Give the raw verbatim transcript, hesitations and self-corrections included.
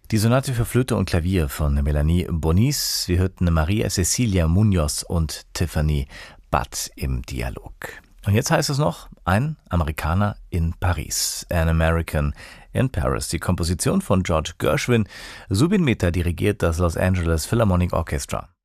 Die Sonate für Flöte und Klavier von Melanie Bonis. Wir hörten Maria Cecilia Munoz und Tiffany Butt im Dialog. Und jetzt heißt es noch, ein Amerikaner in Paris. An American in Paris. Die Komposition von George Gershwin. Zubin Mehta dirigiert das Los Angeles Philharmonic Orchestra.